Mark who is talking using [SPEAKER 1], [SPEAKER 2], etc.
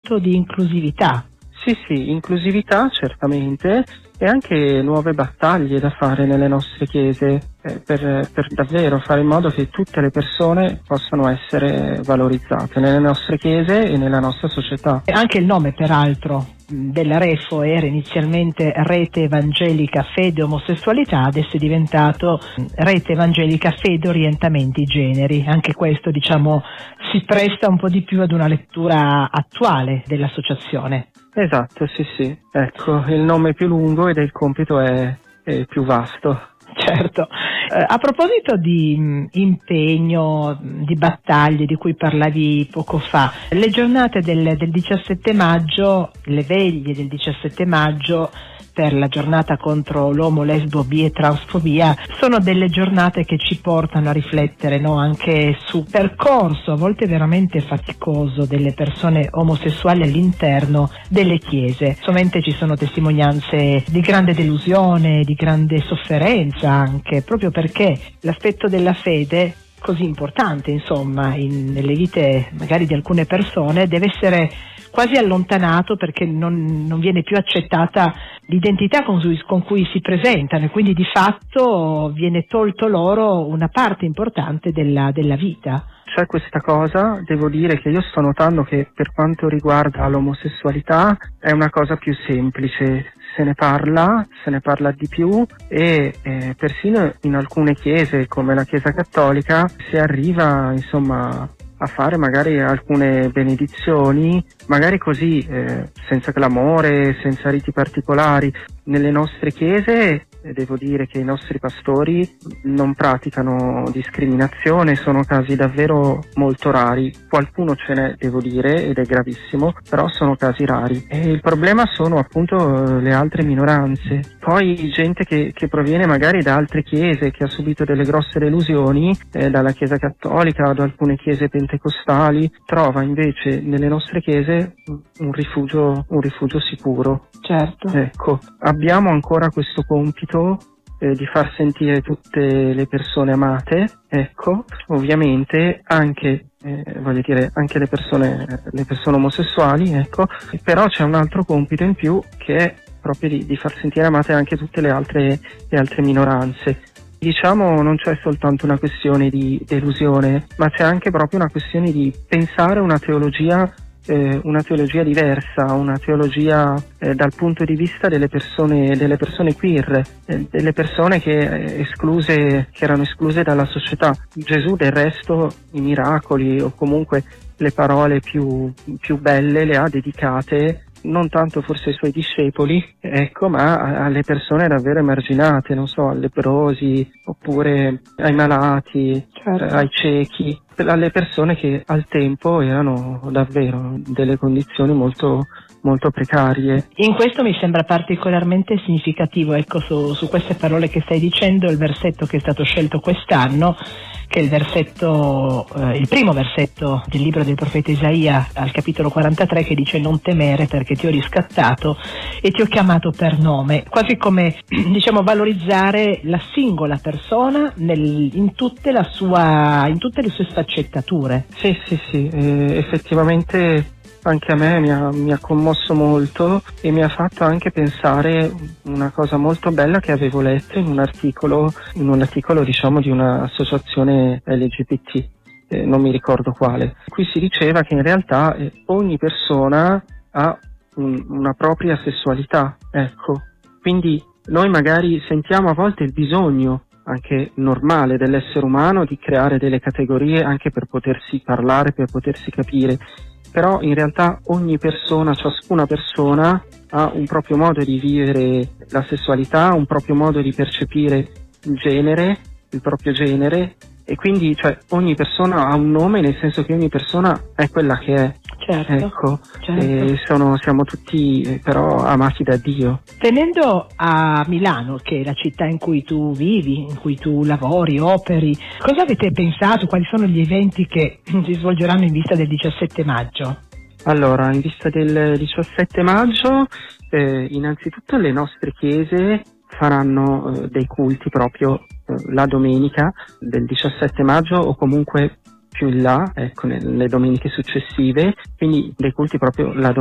[SPEAKER 1] tanto di inclusività.
[SPEAKER 2] Sì, inclusività certamente, e anche nuove battaglie da fare nelle nostre chiese per davvero fare in modo che tutte le persone possano essere valorizzate nelle nostre chiese e nella nostra società.
[SPEAKER 1] E anche il nome, peraltro, della REFO era inizialmente Rete Evangelica Fede Omosessualità, adesso è diventato Rete Evangelica Fede Orientamenti Generi. Anche questo, diciamo, si presta un po' di più ad una lettura attuale dell'associazione.
[SPEAKER 2] Esatto, sì, ecco, il nome è più lungo ed il compito è più vasto.
[SPEAKER 1] Certo. A proposito di impegno, di battaglie di cui parlavi poco fa, le giornate del 17 maggio, le veglie del 17 maggio per la giornata contro l'omo, lesbo, bi e transfobia sono delle giornate che ci portano a riflettere, no? Anche su percorso a volte veramente faticoso delle persone omosessuali all'interno delle chiese. Sovente ci sono testimonianze di grande delusione, di grande sofferenza anche, proprio perché l'aspetto della fede, così importante insomma nelle vite magari di alcune persone, deve essere quasi allontanato perché non viene più accettata l'identità con cui si presentano, e quindi di fatto viene tolto loro una parte importante della vita.
[SPEAKER 2] C'è questa cosa, devo dire che io sto notando che per quanto riguarda l'omosessualità è una cosa più semplice, se ne parla di più e persino in alcune chiese come la Chiesa Cattolica si arriva insomma a fare magari alcune benedizioni, magari così, senza clamore, senza riti particolari. Nelle nostre chiese devo dire che i nostri pastori non praticano discriminazione, sono casi davvero molto rari. Qualcuno ce n'è, devo dire, ed è gravissimo, però sono casi rari. E il problema sono appunto le altre minoranze. Poi gente che proviene magari da altre chiese, che ha subito delle grosse delusioni, dalla Chiesa Cattolica o da alcune chiese pentecostali, trova invece nelle nostre chiese un rifugio sicuro.
[SPEAKER 1] Certo.
[SPEAKER 2] Ecco, abbiamo ancora questo compito di far sentire tutte le persone amate, ecco, ovviamente anche anche le persone omosessuali, ecco, però c'è un altro compito in più che è proprio di far sentire amate anche tutte le altre minoranze. Diciamo, non c'è soltanto una questione di delusione, ma c'è anche proprio una questione di pensare una teologia diversa, una teologia dal punto di vista delle persone queer, delle persone che erano escluse dalla società. Gesù del resto i miracoli o comunque le parole più belle le ha dedicate non tanto forse ai suoi discepoli, ecco, ma alle persone davvero emarginate, non so, ai leprosi oppure ai malati,
[SPEAKER 1] certo,
[SPEAKER 2] ai ciechi, alle persone che al tempo erano davvero delle condizioni molto molto precarie.
[SPEAKER 1] In questo mi sembra particolarmente significativo, ecco, su queste parole che stai dicendo, il versetto che è stato scelto quest'anno, che è il primo versetto del libro del profeta Isaia, al capitolo 43, che dice: non temere perché ti ho riscattato e ti ho chiamato per nome, quasi come diciamo valorizzare la singola persona in tutte le sue sfaccettature.
[SPEAKER 2] Sì, effettivamente anche a me mi ha commosso molto e mi ha fatto anche pensare una cosa molto bella che avevo letto in un articolo diciamo di un'associazione LGBT, non mi ricordo quale. Qui si diceva che in realtà ogni persona ha una propria sessualità, ecco, quindi noi magari sentiamo a volte il bisogno anche normale dell'essere umano di creare delle categorie anche per potersi parlare, per potersi capire. Però in realtà ciascuna persona ha un proprio modo di vivere la sessualità, un proprio modo di percepire il proprio genere, e quindi ogni persona ha un nome, nel senso che ogni persona è quella che è.
[SPEAKER 1] Certo,
[SPEAKER 2] ecco,
[SPEAKER 1] certo.
[SPEAKER 2] Siamo tutti però amati da Dio.
[SPEAKER 1] Venendo a Milano, che è la città in cui tu vivi, in cui tu lavori, operi, cosa avete pensato? Quali sono gli eventi che si svolgeranno in vista del 17 maggio?
[SPEAKER 2] Allora, in vista del 17 maggio, innanzitutto le nostre chiese faranno dei culti proprio la domenica del 17 maggio o comunque più in là, ecco, nelle domeniche successive, quindi dei culti proprio la